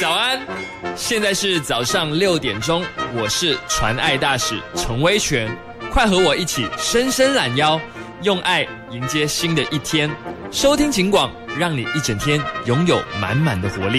早安，现在是早上6点钟，我是传爱大使陈威全，快和我一起伸伸懒腰，用爱迎接新的一天。收听警广，让你一整天拥有满满的活力。